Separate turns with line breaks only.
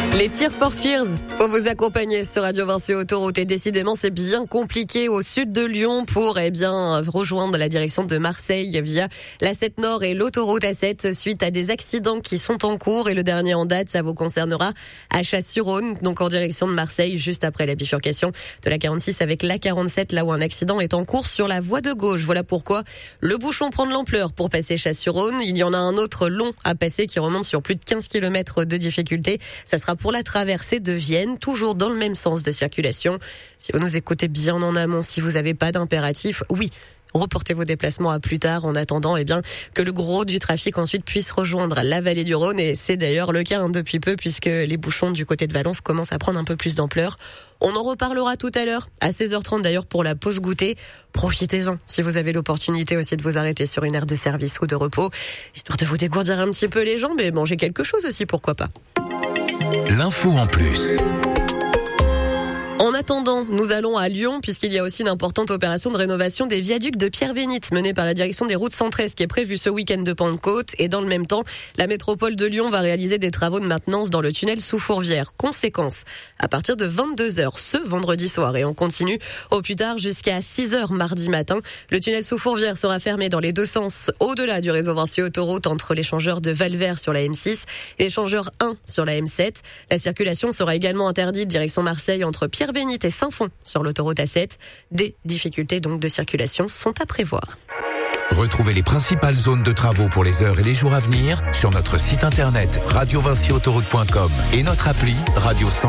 Les Tears for Fears pour vous accompagner sur Radio Vinci Autoroute. Et décidément, c'est bien compliqué au sud de Lyon pour rejoindre la direction de Marseille via l'A7 Nord et l'autoroute A7 suite à des accidents qui sont en cours. Et le dernier en date, ça vous concernera à Chasse-sur-Rhône, donc en direction de Marseille, juste après la bifurcation de la 46 avec la 47, là où un accident est en cours sur la voie de gauche. Voilà pourquoi le bouchon prend de l'ampleur pour passer Chasse-sur-Rhône. Il y en a un autre long à passer qui remonte sur plus de 15 km de difficulté. Ça sera pour la traversée de Vienne, toujours dans le même sens de circulation. Si vous nous écoutez bien en amont, si vous n'avez pas d'impératif, oui, reportez vos déplacements à plus tard en attendant que le gros du trafic ensuite puisse rejoindre la vallée du Rhône. Et c'est d'ailleurs le cas depuis peu puisque les bouchons du côté de Valence commencent à prendre un peu plus d'ampleur. On en reparlera tout à l'heure, à 16h30 d'ailleurs pour la pause goûter. Profitez-en si vous avez l'opportunité aussi de vous arrêter sur une aire de service ou de repos, histoire de vous dégourdir un petit peu les jambes et manger quelque chose aussi, pourquoi pas.
L'info en plus.
En attendant, nous allons à Lyon puisqu'il y a aussi une importante opération de rénovation des viaducs de Pierre-Bénite menée par la direction des routes 113 qui est prévue ce week-end de Pentecôte. Et dans le même temps, la métropole de Lyon va réaliser des travaux de maintenance dans le tunnel sous Fourvière. Conséquence, à partir de 22h ce vendredi soir et on continue au plus tard jusqu'à 6h mardi matin. Le tunnel sous Fourvière sera fermé dans les deux sens au-delà du réseau Vinci Autoroute entre l'échangeur de Valvert sur la M6 et l'échangeur 1 sur la M7. La circulation sera également interdite direction Marseille entre Pierre-Bénite et Saint-Fond sur l'autoroute A7. Des difficultés donc de circulation sont à prévoir.
Retrouvez les principales zones de travaux pour les heures et les jours à venir sur notre site internet radiovinciautoroute.com et notre appli Radio 100.